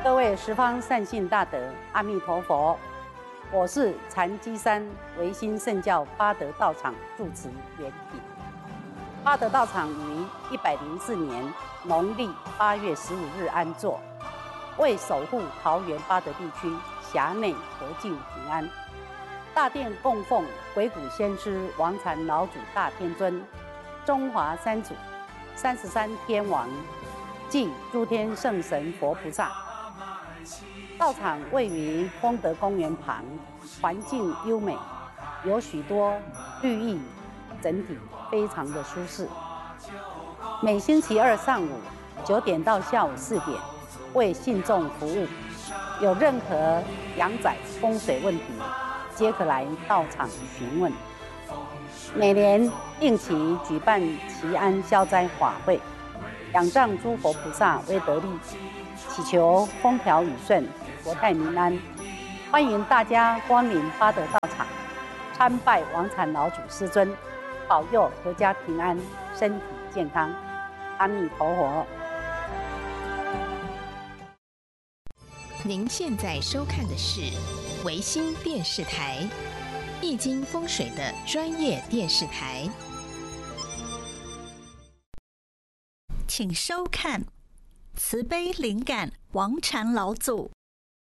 各位十方善信大德，阿弥陀佛！我是禅机山唯心圣教八德道场住持圆品。八德道场于104年农历8月15日安座，为守护桃园八德地区辖内和敬平安。大殿供奉鬼谷先师王禅老祖大天尊、中华三祖、33天王暨诸天圣神佛菩萨。道场位于丰德公园旁，环境优美，有许多绿意，整体非常的舒适。每星期二上午9点到下午4点为信众服务，有任何阳宅风水问题，皆可来道场询问。每年定期举办祈安消灾法会，仰仗诸佛菩萨威德力，祈求风调雨顺、国泰民安。欢迎大家光临八德道场，参拜王禅老祖师尊，保佑阖家平安、身体健康。阿弥陀佛。 您现在收看的是维新电视台，易经风水的专业电视台。 请收看慈悲灵感王禅老祖